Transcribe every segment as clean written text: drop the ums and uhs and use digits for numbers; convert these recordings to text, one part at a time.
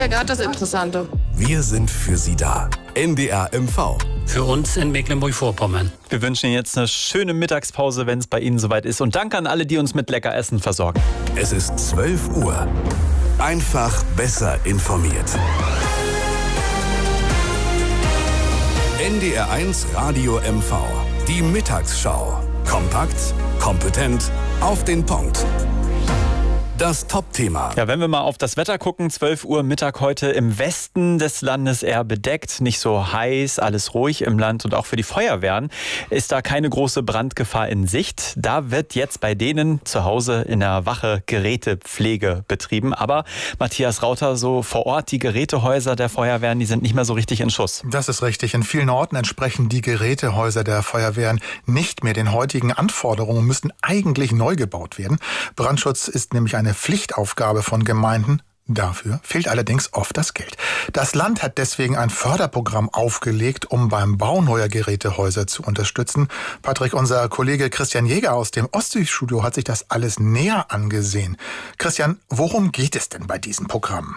Ja, gerade das Interessante. Wir sind für Sie da. NDR MV. Für uns in Mecklenburg-Vorpommern. Wir wünschen Ihnen jetzt eine schöne Mittagspause, wenn es bei Ihnen soweit ist. Und danke an alle, die uns mit lecker Essen versorgen. Es ist 12 Uhr. Einfach besser informiert. NDR1 Radio MV. Die Mittagsschau. Kompakt, kompetent, auf den Punkt. Das Top-Thema. Ja, wenn wir mal auf das Wetter gucken, 12 Uhr Mittag heute im Westen des Landes eher bedeckt, nicht so heiß, alles ruhig im Land und auch für die Feuerwehren ist da keine große Brandgefahr in Sicht. Da wird jetzt bei denen zu Hause in der Wache Gerätepflege betrieben. Aber Matthias Rauter, so vor Ort, die Gerätehäuser der Feuerwehren, die sind nicht mehr so richtig in Schuss. Das ist richtig. In vielen Orten entsprechen die Gerätehäuser der Feuerwehren nicht mehr den heutigen Anforderungen und müssen eigentlich neu gebaut werden. Brandschutz ist nämlich eine Pflichtaufgabe von Gemeinden. Dafür fehlt allerdings oft das Geld. Das Land hat deswegen ein Förderprogramm aufgelegt, um beim Bau neuer Gerätehäuser zu unterstützen. Patrick, unser Kollege Christian Jäger aus dem Ostseestudio hat sich das alles näher angesehen. Christian, worum geht es denn bei diesem Programm?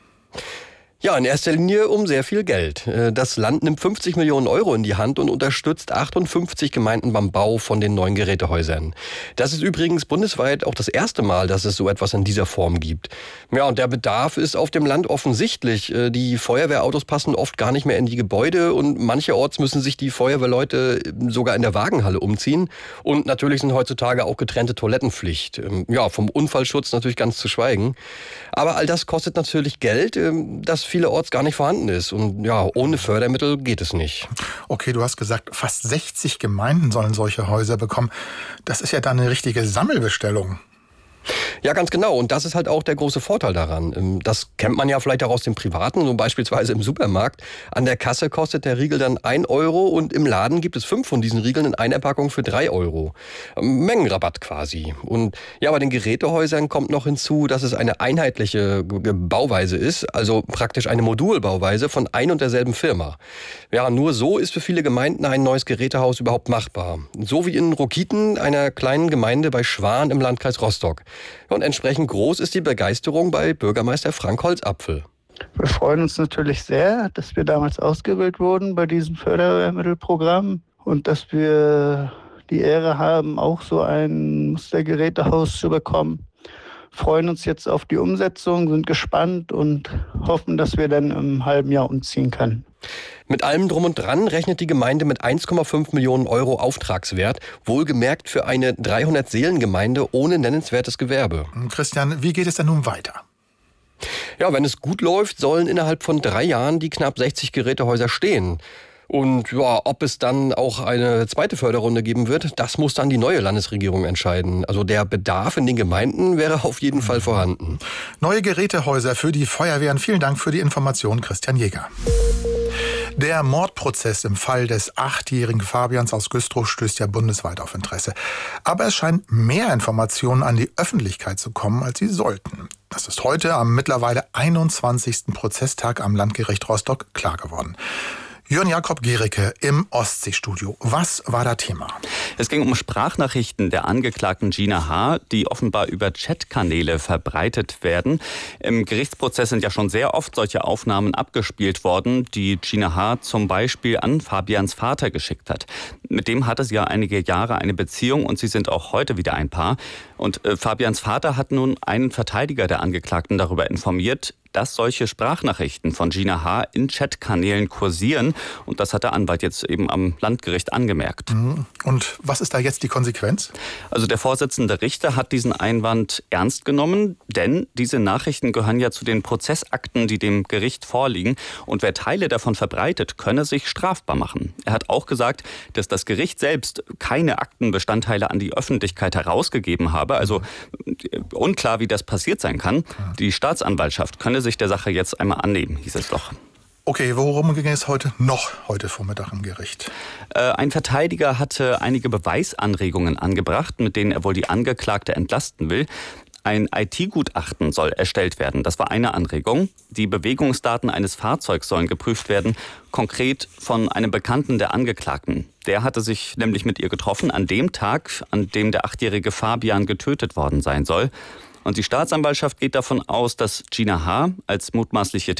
Ja, in erster Linie um sehr viel Geld. Das Land nimmt 50 Millionen Euro in die Hand und unterstützt 58 Gemeinden beim Bau von den neuen Gerätehäusern. Das ist übrigens bundesweit auch das erste Mal, dass es so etwas in dieser Form gibt. Ja, und der Bedarf ist auf dem Land offensichtlich. Die Feuerwehrautos passen oft gar nicht mehr in die Gebäude und mancherorts müssen sich die Feuerwehrleute sogar in der Wagenhalle umziehen. Und natürlich sind heutzutage auch getrennte Toilettenpflicht. Ja, vom Unfallschutz natürlich ganz zu schweigen. Aber all das kostet natürlich Geld, das vielerorts gar nicht vorhanden ist. Und ja, ohne Fördermittel geht es nicht. Okay, du hast gesagt, fast 60 Gemeinden sollen solche Häuser bekommen. Das ist ja dann eine richtige Sammelbestellung. Ja, ganz genau. Und das ist halt auch der große Vorteil daran. Das kennt man ja vielleicht auch aus dem Privaten, so beispielsweise im Supermarkt. An der Kasse kostet der Riegel dann 1 Euro und im Laden gibt es 5 von diesen Riegeln in einer Packung für 3 Euro. Mengenrabatt quasi. Und ja, bei den Gerätehäusern kommt noch hinzu, dass es eine einheitliche Bauweise ist, also praktisch eine Modulbauweise von ein und derselben Firma. Ja, nur so ist für viele Gemeinden ein neues Gerätehaus überhaupt machbar. So wie in Rokiten, einer kleinen Gemeinde bei Schwan im Landkreis Rostock. Und entsprechend groß ist die Begeisterung bei Bürgermeister Frank Holzapfel. Wir freuen uns natürlich sehr, dass wir damals ausgewählt wurden bei diesem Fördermittelprogramm und dass wir die Ehre haben, auch so ein Mustergerätehaus zu bekommen. Freuen uns jetzt auf die Umsetzung, sind gespannt und hoffen, dass wir dann im halben Jahr umziehen können. Mit allem Drum und Dran rechnet die Gemeinde mit 1,5 Millionen Euro Auftragswert, wohlgemerkt für eine 300-Seelen-Gemeinde ohne nennenswertes Gewerbe. Christian, wie geht es denn nun weiter? Ja, wenn es gut läuft, sollen innerhalb von 3 Jahren die knapp 60 Gerätehäuser stehen. Und ja, ob es dann auch eine zweite Förderrunde geben wird, das muss dann die neue Landesregierung entscheiden. Also der Bedarf in den Gemeinden wäre auf jeden Fall vorhanden. Neue Gerätehäuser für die Feuerwehren. Vielen Dank für die Information, Christian Jäger. Der Mordprozess im Fall des 8-jährigen Fabians aus Güstrow stößt ja bundesweit auf Interesse. Aber es scheint mehr Informationen an die Öffentlichkeit zu kommen, als sie sollten. Das ist heute am mittlerweile 21. Prozesstag am Landgericht Rostock klar geworden. Jörn Jakob Gericke im Ostseestudio. Was war da Thema? Es ging um Sprachnachrichten der Angeklagten Gina H., die offenbar über Chatkanäle verbreitet werden. Im Gerichtsprozess sind ja schon sehr oft solche Aufnahmen abgespielt worden, die Gina H. zum Beispiel an Fabians Vater geschickt hat. Mit dem hatte sie ja einige Jahre eine Beziehung und sie sind auch heute wieder ein Paar. Und Fabians Vater hat nun einen Verteidiger der Angeklagten darüber informiert, dass solche Sprachnachrichten von Gina H. in Chatkanälen kursieren. Und das hat der Anwalt jetzt eben am Landgericht angemerkt. Und was ist da jetzt die Konsequenz? Also der Vorsitzende Richter hat diesen Einwand ernst genommen, denn diese Nachrichten gehören ja zu den Prozessakten, die dem Gericht vorliegen. Und wer Teile davon verbreitet, könne sich strafbar machen. Er hat auch gesagt, dass das Gericht selbst keine Aktenbestandteile an die Öffentlichkeit herausgegeben habe. Also unklar, wie das passiert sein kann. Die Staatsanwaltschaft könne sich der Sache jetzt einmal annehmen, hieß es doch. Okay, worum ging es heute Vormittag im Gericht? Ein Verteidiger hatte einige Beweisanregungen angebracht, mit denen er wohl die Angeklagte entlasten will. Ein IT-Gutachten soll erstellt werden. Das war eine Anregung. Die Bewegungsdaten eines Fahrzeugs sollen geprüft werden, konkret von einem Bekannten der Angeklagten. Der hatte sich nämlich mit ihr getroffen an dem Tag, an dem der 8-jährige Fabian getötet worden sein soll. Und die Staatsanwaltschaft geht davon aus, dass Gina H. als mutmaßliche